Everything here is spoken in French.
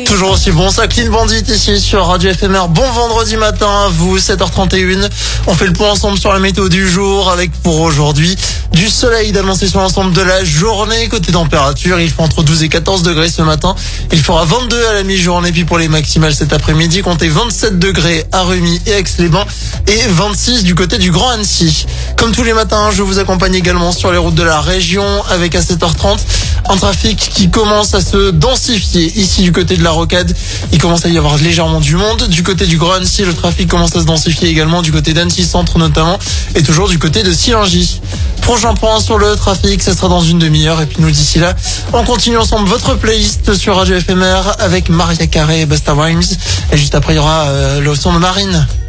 Toujours aussi bon, ça Clean Bandit ici sur Radio FMR. Bon vendredi matin à vous, 7h31. On fait le point ensemble sur la météo du jour avec pour aujourd'hui du soleil d'annoncer sur l'ensemble de la journée. Côté température, il fait entre 12 et 14 degrés ce matin. Il fera 22 à la mi-journée, puis pour les maximales cet après-midi, comptez 27 degrés à Rumi et Aix-les-Bains et 26 du côté du Grand Annecy. Comme tous les matins, je vous accompagne également sur les routes de la région avec à 7h30 un trafic qui commence à se densifier ici du côté de la Rocade. Il commence à y avoir légèrement du monde. Du côté du Grand Annecy, le trafic commence à se densifier également du côté d'Annecy Centre notamment et toujours du côté de Sillingy. Prochain point sur le trafic, ça sera dans une demi-heure. Et puis nous, d'ici là, on continue ensemble votre playlist sur Radio FMR avec Maria Carey et Busta Rhymes. Et juste après, il y aura le son de Marine.